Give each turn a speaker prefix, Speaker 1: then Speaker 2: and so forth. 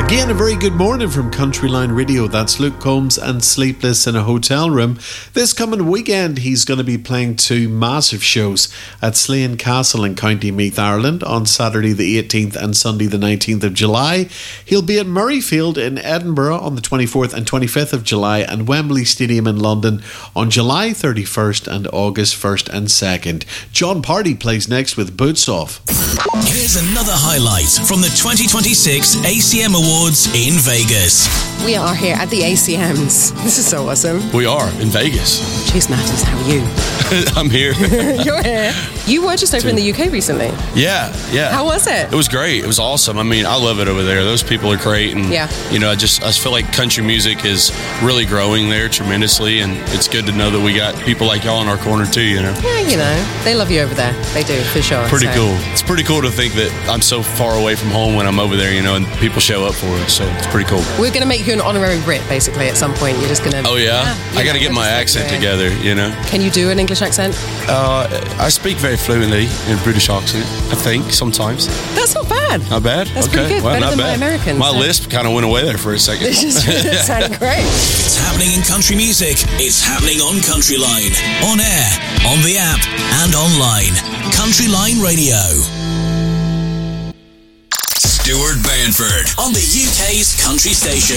Speaker 1: Again, a very good morning from Countryline Radio. That's Luke Combs and Sleepless in a Hotel Room. This coming weekend, he's going to be playing two massive shows at Slane Castle in County Meath, Ireland on Saturday the 18th and Sunday the 19th of July. He'll be at Murrayfield in Edinburgh on the 24th and 25th of July and Wembley Stadium in London on July 31st and August 1st and 2nd. John Party plays next with Boots Off.
Speaker 2: Here's another highlight from the 2026 ACM Awards in Vegas.
Speaker 3: We are here at the ACMs. This is so awesome.
Speaker 4: We are in Vegas.
Speaker 3: Chase Matters, how are you?
Speaker 4: I'm here.
Speaker 3: You're here. You were just over in the UK recently.
Speaker 4: Yeah.
Speaker 3: How was it?
Speaker 4: It was great. It was awesome. I mean, I love it over there. Those people are great. And, you know, I just feel like country music is really growing there tremendously. And it's good to know that we got people like y'all in our corner too, you know?
Speaker 3: Yeah, you know, they love you over there. They do, for sure.
Speaker 4: Pretty cool. It's pretty cool to think that I'm so far away from home when I'm over there, you know, and people show up for it. So it's pretty cool.
Speaker 3: We're going to make you an honorary Brit, basically, at some point. You're just going to...
Speaker 4: Oh, yeah? I got to get my accent together, you know?
Speaker 3: Can you do an English accent?
Speaker 4: I speak very fluently in British accent, I think, sometimes.
Speaker 3: That's not bad.
Speaker 4: Not bad?
Speaker 3: That's
Speaker 4: okay.
Speaker 3: pretty good.
Speaker 4: Well,
Speaker 3: Better
Speaker 4: not
Speaker 3: than
Speaker 4: bad.
Speaker 3: my Americans.
Speaker 4: My lisp kind of went away there for a second.
Speaker 3: It just sounded great.
Speaker 2: It's happening in country music. It's happening on Countryline. On air, on the app, and online. Countryline Radio. Stuart Banford on the UK's country station.